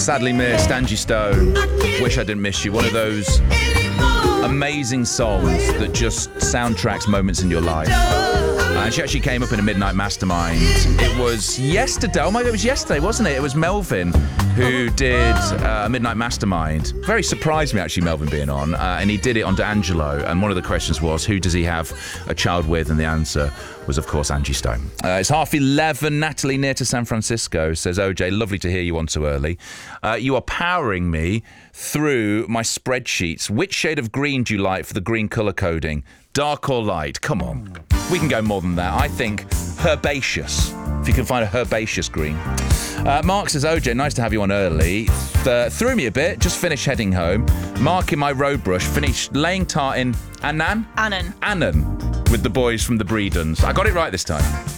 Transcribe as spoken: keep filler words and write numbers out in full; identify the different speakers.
Speaker 1: Sadly missed, Angie Stone. Wish I Didn't Miss You. One of those amazing songs that just soundtracks moments in your life. Uh, and she actually came up in a Midnight Mastermind. It was yesterday. Oh my God, it was yesterday, wasn't it? It was Melvin who did uh, Midnight Mastermind. Very surprised me, actually, Melvin being on. Uh, and he did it on D'Angelo. And one of the questions was, who does he have a child with? And the answer was, of course, Angie Stone. Uh, it's half eleven. Natalie, near to San Francisco, says, O J, lovely to hear you on so early. Uh, you are powering me through my spreadsheets. Which shade of green do you like for the green colour coding? Dark or light? Come on. We can go more than that. I think herbaceous, if you can find a herbaceous green. Uh, Mark says, O J, nice to have you on early. Th- threw me a bit, just finished heading home. Marking my road brush, finished laying tart in Annan?
Speaker 2: Annan.
Speaker 1: Annan, with the boys from the Bredons. I got it right this time.